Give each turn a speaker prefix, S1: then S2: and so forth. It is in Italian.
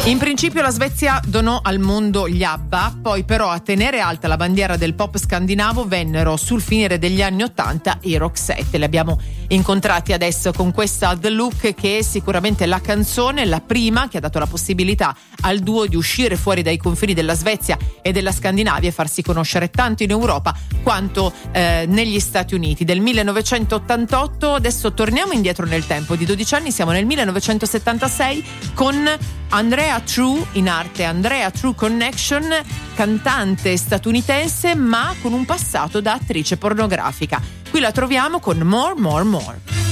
S1: In principio la Svezia donò al mondo gli ABBA, poi però a tenere alta la bandiera del pop scandinavo vennero sul finire degli anni '80 i Roxette. Li abbiamo incontrati adesso con questa The Look, che è sicuramente la canzone, la prima che ha dato la possibilità al duo di uscire fuori dai confini della Svezia e della Scandinavia e farsi conoscere tanto in Europa quanto negli Stati Uniti. Del 1988, adesso torniamo indietro nel tempo di 12 anni, siamo nel 1976 con Andrea True, in arte Andrea True Connection, cantante statunitense ma con un passato da attrice pornografica. Qui la troviamo con More, More, More.